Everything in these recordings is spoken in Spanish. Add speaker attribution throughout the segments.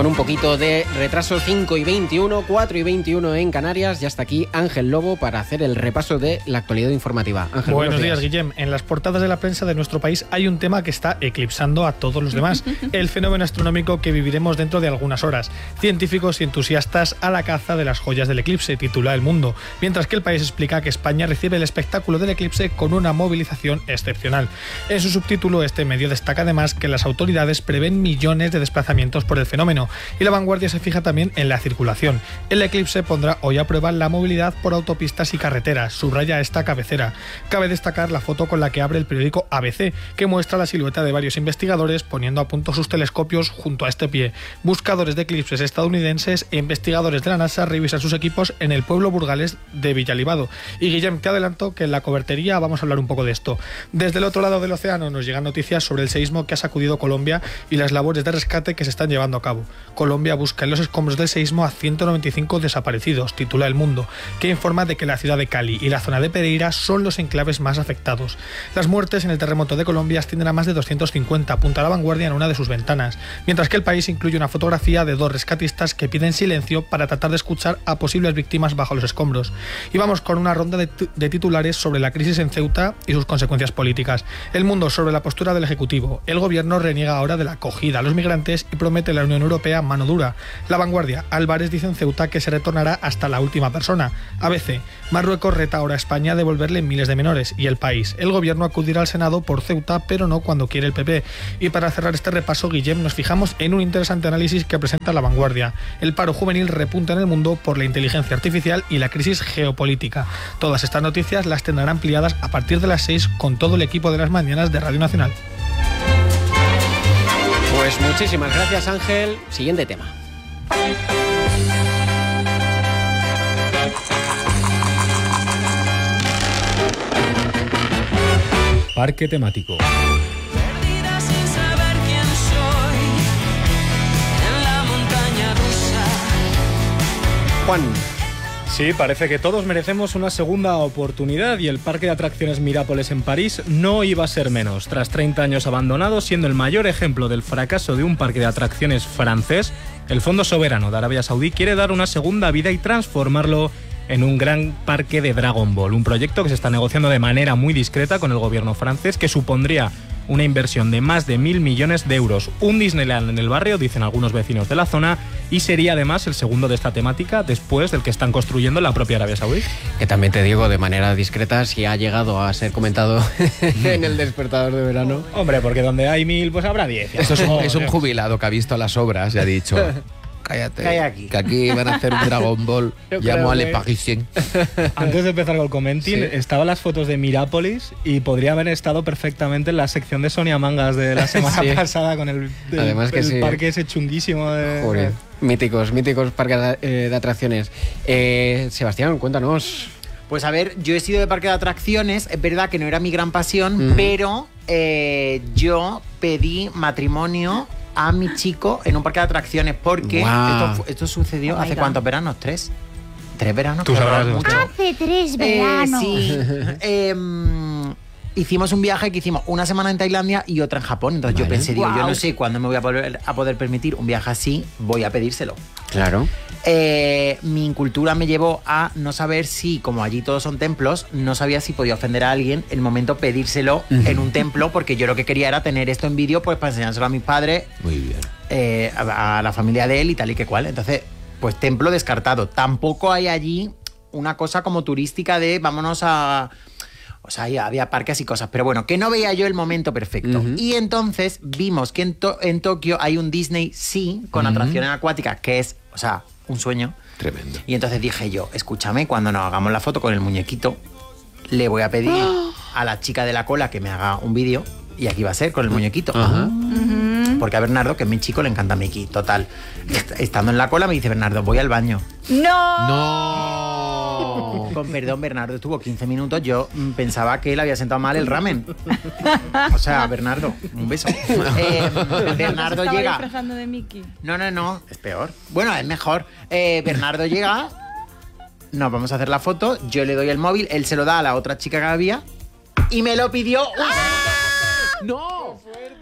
Speaker 1: Con un poquito de retraso, 5:21, 4:21 en Canarias. Ya está aquí Ángel Lobo para hacer el repaso de la actualidad informativa. Ángel,
Speaker 2: buenos días, Guillem. En las portadas de la prensa de nuestro país hay un tema que está eclipsando a todos los demás. El fenómeno astronómico que viviremos dentro de algunas horas. Científicos y entusiastas a la caza de las joyas del eclipse, titula El Mundo. Mientras que El País explica que España recibe el espectáculo del eclipse con una movilización excepcional. En su subtítulo, este medio destaca además que las autoridades prevén millones de desplazamientos por el fenómeno. Y La Vanguardia se fija también en la circulación. El eclipse pondrá hoy a prueba la movilidad por autopistas y carreteras, subraya esta cabecera. Cabe destacar la foto con la que abre el periódico ABC, que muestra la silueta de varios investigadores poniendo a punto sus telescopios junto a este pie. Buscadores de eclipses estadounidenses e investigadores de la NASA revisan sus equipos en el pueblo burgalés de Villalibado. Y Guillem, te adelanto que en la cobertería vamos a hablar un poco de esto. Desde el otro lado del océano nos llegan noticias sobre el seísmo que ha sacudido Colombia y las labores de rescate que se están llevando a cabo. Colombia busca en los escombros del seísmo a 195 desaparecidos, titula El Mundo, que informa de que la ciudad de Cali y la zona de Pereira son los enclaves más afectados. Las muertes en el terremoto de Colombia ascienden a más de 250, apunta La Vanguardia en una de sus ventanas, mientras que El País incluye una fotografía de dos rescatistas que piden silencio para tratar de escuchar a posibles víctimas bajo los escombros. Y vamos con una ronda de titulares sobre la crisis en Ceuta y sus consecuencias políticas. El Mundo sobre la postura del Ejecutivo. El gobierno reniega ahora de la acogida a los migrantes y promete a la Unión Europea mano dura. La Vanguardia. Álvarez dice en Ceuta que se retornará hasta la última persona. ABC. Marruecos reta ahora a España a devolverle miles de menores. Y El País. El gobierno acudirá al Senado por Ceuta, pero no cuando quiere el PP. Y para cerrar este repaso, Guillem, nos fijamos en un interesante análisis que presenta La Vanguardia. El paro juvenil repunta en el mundo por la inteligencia artificial y la crisis geopolítica. Todas estas noticias las tendrán ampliadas a partir de las 6 con todo el equipo de las mañanas de Radio Nacional.
Speaker 1: Pues muchísimas gracias, Ángel. Siguiente tema.
Speaker 3: Parque temático.
Speaker 4: Perdida sin saber quién soy, en la montaña rusa.
Speaker 1: Juan.
Speaker 3: Sí, parece que todos merecemos una segunda oportunidad y el Parque de Atracciones Mirapoles en París no iba a ser menos. Tras 30 años abandonado, siendo el mayor ejemplo del fracaso de un parque de atracciones francés, el Fondo Soberano de Arabia Saudí quiere dar una segunda vida y transformarlo en un gran parque de Dragon Ball, un proyecto que se está negociando de manera muy discreta con el gobierno francés, que supondría una inversión de más de 1.000 millones de euros, un Disneyland en el barrio, dicen algunos vecinos de la zona, y sería además el segundo de esta temática después del que están construyendo en la propia Arabia Saudí.
Speaker 1: Que también te digo, de manera discreta, si ha llegado a ser comentado en el despertador de verano.
Speaker 3: Hombre, porque donde hay 1.000, pues habrá 10.
Speaker 5: Eso es un jubilado que ha visto las obras y ha dicho... Cállate,
Speaker 1: aquí.
Speaker 5: que aquí van a hacer un Dragon Ball. Llamo a Le Parisien.
Speaker 3: Antes de empezar con el comentín,
Speaker 1: ¿Sí?
Speaker 3: estaban las fotos de Mirápolis y podría haber estado perfectamente en la sección de Sonia Mangas de la semana
Speaker 1: Sí.
Speaker 3: pasada con el
Speaker 1: Además que
Speaker 3: el
Speaker 1: sí.
Speaker 3: parque ese chunguísimo de...
Speaker 1: Joder, míticos parques de atracciones. Sebastián, cuéntanos.
Speaker 6: Pues a ver, yo he sido de parque de atracciones, es verdad que no era mi gran pasión, pero yo pedí matrimonio a mi chico en un parque de atracciones porque
Speaker 1: Wow.
Speaker 6: esto sucedió hace cuántos veranos, ¿3 veranos?
Speaker 3: Tú sabrás mucho.
Speaker 7: Hace 3 veranos.
Speaker 6: Sí. Hicimos un viaje que hicimos una semana en Tailandia y otra en Japón. Entonces yo pensé, digo, yo no sé cuándo me voy a poder permitir un viaje así, voy a pedírselo.
Speaker 1: Claro.
Speaker 6: Mi incultura me llevó a no saber si, como allí todos son templos, no sabía si podía ofender a alguien el momento pedírselo en un templo, porque yo lo que quería era tener esto en vídeo pues para enseñárselo a mis padres,
Speaker 5: Muy bien.
Speaker 6: a la familia de él y tal y que cual. Entonces, pues templo descartado. Tampoco hay allí una cosa como turística de vámonos a... O sea, había parques y cosas, pero bueno, que no veía yo el momento perfecto. Y entonces vimos que en Tokio hay un Disney Sea con atracciones acuáticas, que es, o sea, un sueño.
Speaker 5: Tremendo.
Speaker 6: Y entonces dije yo, escúchame, cuando nos hagamos la foto con el muñequito, le voy a pedir a la chica de la cola que me haga un vídeo, y aquí va a ser con el muñequito. Porque a Bernardo, que es mi chico, le encanta Mickey. Total, estando en la cola me dice Bernardo, voy al baño.
Speaker 7: ¡No!
Speaker 6: Con perdón, Bernardo estuvo 15 minutos. Yo pensaba que él había sentado mal el ramen. O sea, Bernardo, un beso. Bernardo
Speaker 7: Estaba
Speaker 6: llega.
Speaker 7: disfrazando de Mickey.
Speaker 6: No, es peor. Bueno, es mejor. Bernardo llega. Nos vamos a hacer la foto. Yo le doy el móvil, él se lo da a la otra chica que había y me lo pidió.
Speaker 1: ¡No!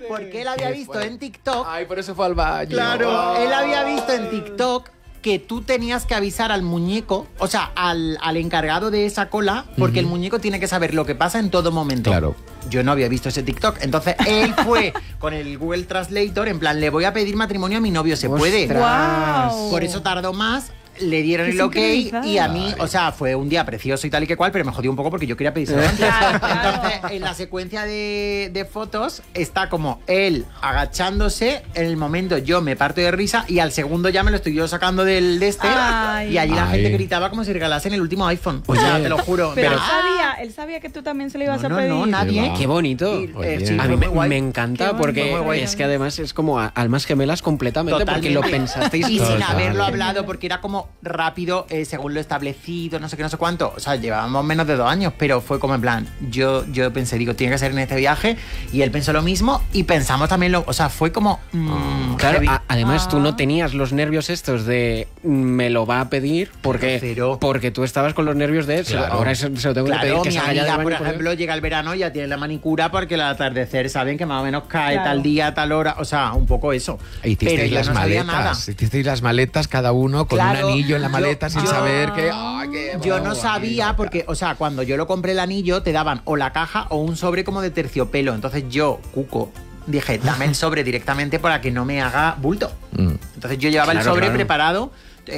Speaker 6: Porque él había visto en TikTok...
Speaker 5: Ay, por eso fue al baño.
Speaker 6: Claro, él había visto en TikTok que tú tenías que avisar al muñeco, o sea, al encargado de esa cola, porque el muñeco tiene que saber lo que pasa en todo momento.
Speaker 5: Claro.
Speaker 6: Yo no había visto ese TikTok. Entonces él fue con el Google Translator, en plan, le voy a pedir matrimonio a mi novio, ¿se puede?
Speaker 7: Guau.
Speaker 6: Por eso tardó más. Le dieron
Speaker 7: Qué
Speaker 6: el ok
Speaker 7: sincronizado.
Speaker 6: y a mí, o sea, fue un día precioso y tal y que cual, pero me jodió un poco porque yo quería pedirse antes.
Speaker 7: Claro, claro.
Speaker 6: Entonces, en la secuencia de fotos está como él agachándose, en el momento yo me parto de risa y al segundo ya me lo estoy yo sacando del de este
Speaker 7: Ay.
Speaker 6: y allí la
Speaker 5: Ay.
Speaker 6: gente gritaba como si regalasen el último iPhone. O sea, te lo juro.
Speaker 7: Pero
Speaker 6: Pero-
Speaker 7: él sabía que tú también se lo ibas a
Speaker 6: no,
Speaker 7: pedir.
Speaker 6: no, nadie.
Speaker 1: Qué bonito.
Speaker 6: Y,
Speaker 5: Oye.
Speaker 6: sí,
Speaker 1: A
Speaker 6: fue
Speaker 1: mí
Speaker 6: muy guay.
Speaker 1: me encanta
Speaker 7: Qué
Speaker 1: porque
Speaker 7: bonito. Muy guay.
Speaker 1: es que además es como almas gemelas completamente porque lo pensasteis
Speaker 6: y sin
Speaker 1: todos.
Speaker 6: haberlo hablado porque era como rápido según lo establecido, no sé qué, no sé cuánto. O sea, llevábamos menos de 2 años, pero fue como en plan, yo pensé, digo, tiene que ser en este viaje y él pensó lo mismo y pensamos también o sea, fue como
Speaker 1: Claro,
Speaker 6: heavy.
Speaker 1: además tú no tenías los nervios estos de me lo va a pedir porque,
Speaker 6: Cero.
Speaker 1: porque tú estabas con los nervios de
Speaker 5: Claro.
Speaker 1: ahora se lo tengo que pedir
Speaker 6: Claro,
Speaker 1: que
Speaker 6: mi
Speaker 1: salga ya del
Speaker 6: amiga,
Speaker 1: baño,
Speaker 6: por ejemplo, llega el verano y ya tiene la manicura porque al atardecer saben que más o menos cae
Speaker 7: Claro.
Speaker 6: tal día, tal hora, o sea, un poco eso.
Speaker 5: Hicisteis
Speaker 6: Pero yo
Speaker 5: las
Speaker 6: no sabía nada.
Speaker 5: maletas. Hicisteis las maletas cada uno con
Speaker 6: Claro,
Speaker 5: un anillo en la
Speaker 6: yo-
Speaker 5: maleta sin
Speaker 6: yo-
Speaker 5: saber que. ¡Ay, qué
Speaker 6: Yo no
Speaker 5: guay!
Speaker 6: sabía porque, o sea, cuando yo lo compré el anillo te daban o la caja o un sobre como de terciopelo. Entonces yo, cuco, dije, dame el sobre directamente para que no me haga bulto.
Speaker 5: Mm.
Speaker 6: Entonces yo llevaba el
Speaker 1: Claro,
Speaker 6: sobre
Speaker 1: claro.
Speaker 6: preparado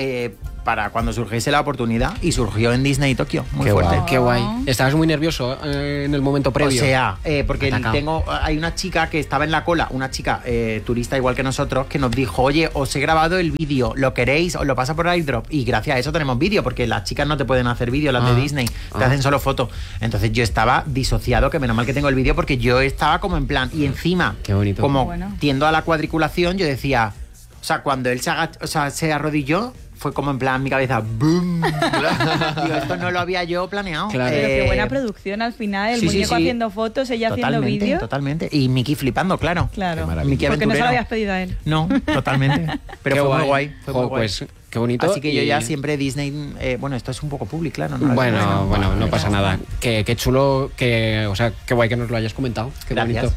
Speaker 6: para cuando surgiese la oportunidad y surgió en Disney Tokio. Muy
Speaker 5: Qué
Speaker 6: fuerte.
Speaker 5: guay.
Speaker 1: Qué guay. Estabas muy nervioso en el momento previo.
Speaker 6: O sea, porque
Speaker 1: Atacao.
Speaker 6: hay una chica que estaba en la cola, una chica turista igual que nosotros, que nos dijo, oye, os he grabado el vídeo, ¿lo queréis? Os lo pasa por airdrop. Y gracias a eso tenemos vídeo, porque las chicas no te pueden hacer vídeo, las de Disney, te hacen solo foto. Entonces yo estaba disociado, que menos mal que tengo el vídeo, porque yo estaba como en plan, y encima,
Speaker 1: Qué bonito.
Speaker 6: como
Speaker 7: Bueno.
Speaker 6: tiendo a la cuadriculación, yo decía, o sea, cuando él se arrodilló, fue como en plan mi cabeza, ¡boom! Digo, esto no lo había yo planeado.
Speaker 1: Claro.
Speaker 7: Pero qué buena producción al final, el
Speaker 6: sí, sí,
Speaker 7: muñeco
Speaker 6: sí.
Speaker 7: haciendo fotos, ella haciendo
Speaker 6: Totalmente,
Speaker 7: vídeo.
Speaker 6: totalmente. Y Miki flipando, claro.
Speaker 7: Claro.
Speaker 5: Qué maravilla.
Speaker 6: Miki
Speaker 7: Porque no se
Speaker 6: aventurero.
Speaker 7: lo habías pedido a él.
Speaker 6: No, totalmente. Pero
Speaker 1: Qué
Speaker 6: fue muy guay. Fue
Speaker 1: Jo,
Speaker 6: muy guay.
Speaker 1: pues qué bonito.
Speaker 6: Así que yo
Speaker 1: y-
Speaker 6: ya siempre Disney. Bueno, esto es un poco público, claro. ¿no?
Speaker 1: Bueno, no
Speaker 6: Vale,
Speaker 1: pasa
Speaker 6: vale.
Speaker 1: nada. Qué chulo, o sea, qué guay que nos lo hayas comentado. Qué
Speaker 6: Gracias.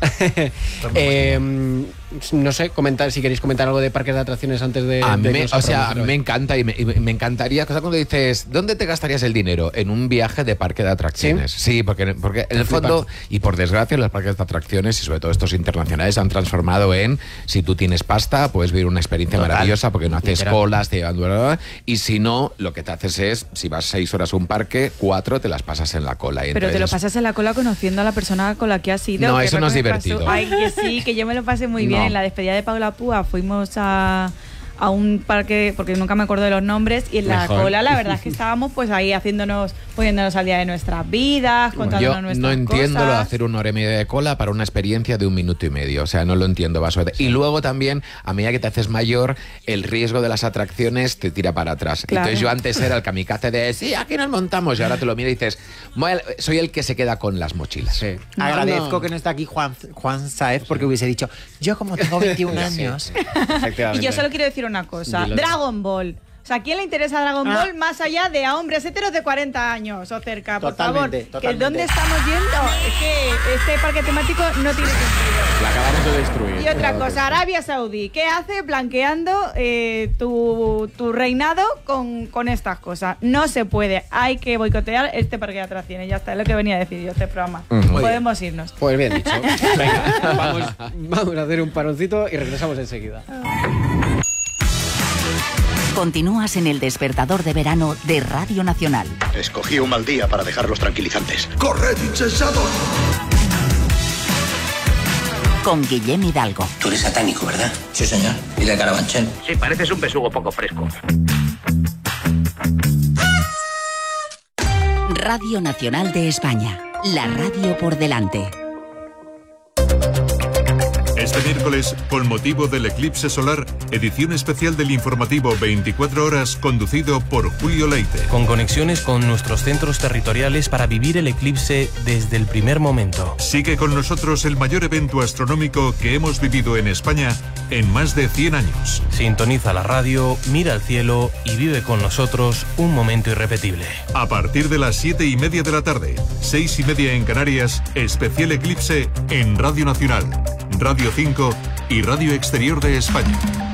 Speaker 1: bonito. No sé, si queréis comentar algo de parques de atracciones antes de.
Speaker 5: A mí,
Speaker 1: de
Speaker 5: me,
Speaker 1: que nos
Speaker 5: o sea,
Speaker 1: aprendamos
Speaker 5: me
Speaker 1: hoy.
Speaker 5: encanta y me encantaría, cosa cuando dices, ¿dónde te gastarías el dinero? En un viaje de parque de atracciones. Sí, porque en el fondo, y por desgracia, los parques de atracciones, y sobre todo estos internacionales, han transformado en, si tú tienes pasta, puedes vivir una experiencia
Speaker 6: Total.
Speaker 5: maravillosa porque no haces
Speaker 1: Literal.
Speaker 5: colas, te llevan, bla, bla, bla, y si no, lo que te haces es, si vas 6 horas a un parque, 4 te las pasas en la cola. Y
Speaker 7: Pero te lo
Speaker 5: entonces-
Speaker 7: pasas en la cola conociendo a la persona con la que has ido.
Speaker 5: No,
Speaker 7: que
Speaker 5: eso no es
Speaker 7: creo que me pasó-
Speaker 5: divertido.
Speaker 7: Ay, que sí, que yo me lo pasé muy bien.
Speaker 5: No.
Speaker 7: En la despedida de Paula Púa fuimos a un parque, porque nunca me acuerdo de los nombres, y en la
Speaker 1: Mejor.
Speaker 7: cola la verdad es que estábamos pues ahí poniéndonos al día de nuestras vidas, contándonos
Speaker 5: Yo
Speaker 7: nuestras
Speaker 5: no entiendo lo de
Speaker 7: cosas.
Speaker 5: hacer 1 hora y media de cola para una experiencia de 1 minuto y medio. O sea, no lo entiendo. Y luego también, a medida que te haces mayor, el riesgo de las atracciones te tira para atrás.
Speaker 7: Claro.
Speaker 5: Entonces yo antes era el kamikaze de, sí, aquí nos montamos. Y ahora te lo miras y dices, soy el que se queda con las mochilas.
Speaker 1: Sí.
Speaker 6: Agradezco que no está aquí Juan Saez porque hubiese dicho, yo como tengo 21 años.
Speaker 1: Efectivamente.
Speaker 7: Y yo solo quiero decir una cosa,
Speaker 1: Dilo.
Speaker 7: Dragon Ball. O sea, ¿a quién le interesa Dragon
Speaker 6: Ah.
Speaker 7: Ball más allá de a hombres heteros de 40 años o cerca? Por
Speaker 6: Totalmente,
Speaker 7: favor,
Speaker 6: totalmente.
Speaker 7: que ¿dónde estamos yendo? Es que este parque temático no tiene sentido.
Speaker 1: La acabamos de destruir.
Speaker 7: Y otra cosa, Arabia Saudí, ¿qué hace blanqueando tu reinado con estas cosas? No se puede, hay que boicotear este parque de atracciones. Ya está, es lo que venía a decir yo este programa. Podemos irnos.
Speaker 1: Pues bien dicho. Venga, vamos a hacer un paroncito y regresamos enseguida.
Speaker 8: Continúas en el despertador de verano de Radio Nacional.
Speaker 9: Escogí un mal día para dejar los tranquilizantes.
Speaker 10: Corred, insensatos.
Speaker 8: Con Guillem Hidalgo.
Speaker 11: Tú eres satánico, ¿verdad? Sí, señor. ¿Y de Carabanchel?
Speaker 9: Sí, pareces un besugo poco fresco.
Speaker 8: Radio Nacional de España. La radio por delante.
Speaker 10: Este miércoles, con motivo del eclipse solar, edición especial del informativo 24 horas conducido por Julio Leite.
Speaker 12: Con conexiones con nuestros centros territoriales para vivir el eclipse desde el primer momento.
Speaker 10: Sigue con nosotros el mayor evento astronómico que hemos vivido en España en más de 100 años.
Speaker 12: Sintoniza la radio, mira al cielo y vive con nosotros un momento irrepetible.
Speaker 10: A partir de las 7:30 de la tarde, 6:30 en Canarias, especial eclipse en Radio Nacional. Radio 5 y Radio Exterior de España.